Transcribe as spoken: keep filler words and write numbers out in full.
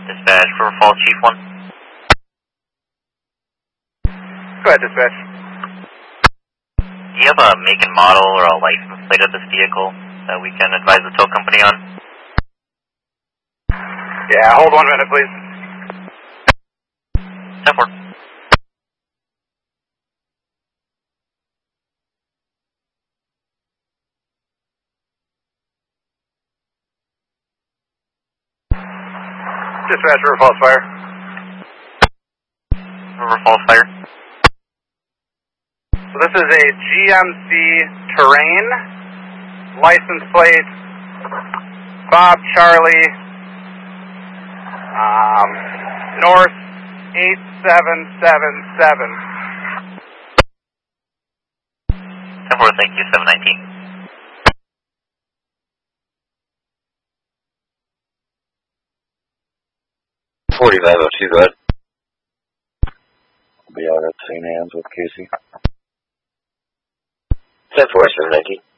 Dispatch, River Falls, Chief one. Go ahead, dispatch. Do you have a make and model or a license plate of this vehicle that we can advise the tow company on? Yeah, hold one minute, please. ten four. Dispatch, River Falls Fire. River Falls Fire. So this is a G M C Terrain, license plate, Bob Charlie, um, North eight seven seven seven. ten four, thank you, seven nineteen. forty-five oh two, go ahead. I'll be out at Saint Anne's with Casey. ten four, seven nineteen.